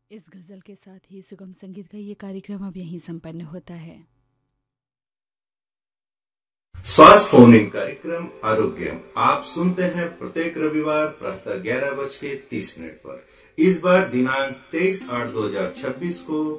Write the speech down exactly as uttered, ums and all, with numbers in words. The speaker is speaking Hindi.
इस गजल के साथ ही सुगम संगीत का ये कार्यक्रम अब यहीं संपन्न होता है। स्वास्थ्य फोन इन कार्यक्रम आरोग्यम आप सुनते हैं प्रत्येक रविवार प्रातः ग्यारह बज के तीस मिनट पर। इस बार दिनांक तेईस आठ दो हजार छब्बीस को